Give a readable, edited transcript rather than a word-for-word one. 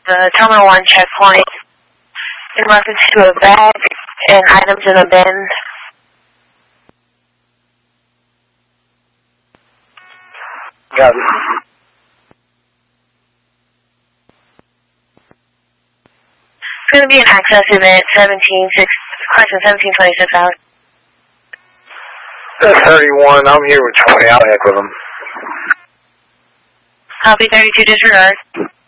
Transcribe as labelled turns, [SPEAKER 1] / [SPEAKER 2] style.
[SPEAKER 1] the Terminal 1 checkpoint in reference to a bag and items in a bin.
[SPEAKER 2] Got it.
[SPEAKER 1] It's going to be an access event, 1726 hours.
[SPEAKER 2] That's 31. I'm here with 20. I'll heck with them.
[SPEAKER 1] Copy 32, disregard.